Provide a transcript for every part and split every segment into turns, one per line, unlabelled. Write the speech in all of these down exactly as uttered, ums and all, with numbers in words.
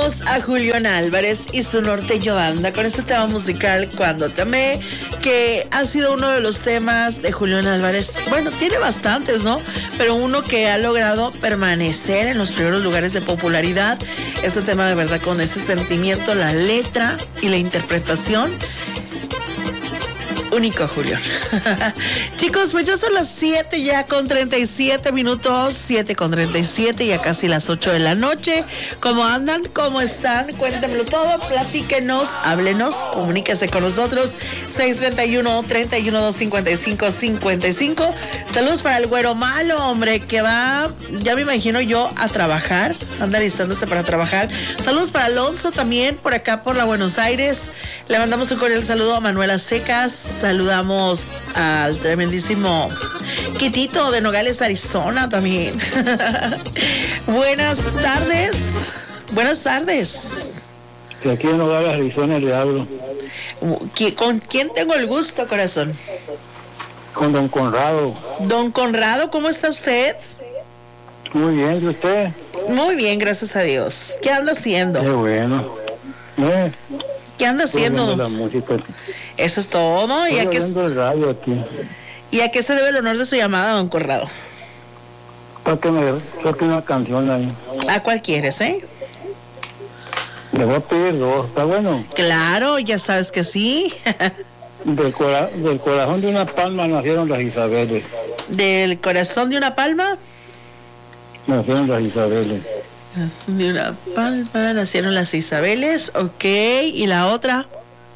Escuchamos a Julián Álvarez y su norteño banda con este tema musical Cuando te amé, que ha sido uno de los temas de Julián Álvarez. Bueno, tiene bastantes, ¿no? Pero uno que ha logrado permanecer en los primeros lugares de popularidad. Este tema de verdad con ese sentimiento, la letra y la interpretación. Único, Julián. Chicos, pues ya son las siete ya con treinta y siete minutos, siete con treinta y siete, ya casi las ocho de la noche. ¿Cómo andan? ¿Cómo están? Cuéntenmelo todo, platíquenos, háblenos, comuníquese con nosotros. seis treinta y uno, treinta y uno, dos cincuenta y cinco, cincuenta y cinco. Saludos para el güero malo, hombre, que va, ya me imagino yo, a trabajar, anda listándose para trabajar. Saludos para Alonso también, por acá por la Buenos Aires. Le mandamos un cordial saludo a Manuela Secas. Saludamos al tremendísimo Quitito de Nogales, Arizona también. Buenas tardes. Buenas tardes.
Que aquí en Nogales, Arizona le hablo.
¿Con quién tengo el gusto, corazón?
Con don Conrado.
Don Conrado, ¿cómo está usted?
Muy bien, ¿y usted?
Muy bien, gracias a Dios. ¿Qué anda haciendo?
Qué bueno. ¿Eh?
¿Qué anda haciendo?
La música.
Eso es todo. ¿Y a, qué,
el radio aquí.
¿Y a qué se debe el honor de su llamada, don Conrado?
Para que me toque una canción ahí.
¿A cuál quieres, eh?
Le voy a pedir dos, ¿está bueno?
Claro, ya sabes que sí.
del, cora del corazón de una palma nacieron las Isabeles.
¿Del corazón de una palma?
Nacieron las Isabeles.
De una palma nacieron las Isabeles, ok. ¿Y la otra?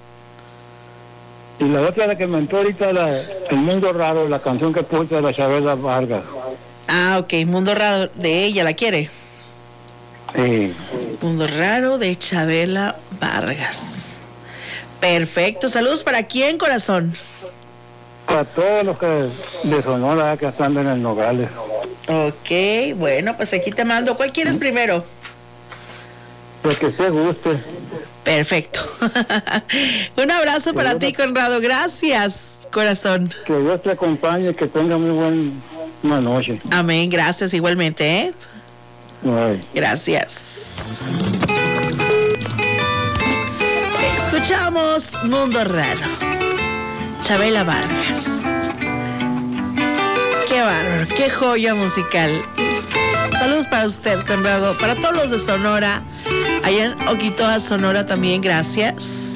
Y la otra, la que me entró ahorita, la, El Mundo Raro, la canción que puse de la Chabela Vargas.
Ah, ok, Mundo Raro de ella, ¿la quiere?
Sí.
Mundo Raro de Chabela Vargas. Perfecto, saludos para quién, corazón.
Para todos los que de Sonora que están en el Nogales.
Ok, bueno, pues aquí te mando. ¿Cuál quieres primero?
Pues que se guste.
Perfecto. Un abrazo que para Dios ti, Conrado. Gracias, corazón.
Que Dios te acompañe y que tenga muy buena noche.
Amén, gracias igualmente, ¿eh?
Ay.
Gracias. Escuchamos Mundo Raro. Chabela Vargas. Qué bárbaro, qué joya musical. Saludos para usted, Conrado, para todos los de Sonora, allá en Oquitoa, Sonora también, gracias.